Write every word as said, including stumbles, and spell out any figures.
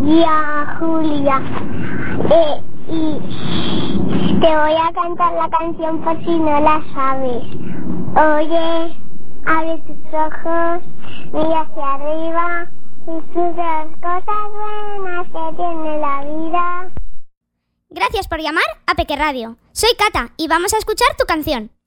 día, Julia. Eh, y te voy a cantar la canción por si no la sabes. Oye, abre tus ojos, mira hacia arriba, disfruta las cosas buenas que tiene la vida. Gracias por llamar a Peque Radio. Soy Cata y vamos a escuchar tu canción.